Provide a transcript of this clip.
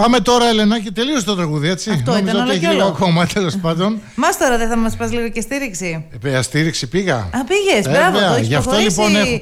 Πάμε τώρα, Ελενάκη, τελείωσε το τραγούδι, έτσι. Αυτό νομίζω ήταν ότι έχει λίγο ακόμα, τέλος πάντων. Μας τώρα δεν θα μας πας λίγο και στήριξη? Στήριξη πήγα. Α, πήγες, μπράβο, το έχεις γι' αυτό προχωρήσει. λοιπόν έχω.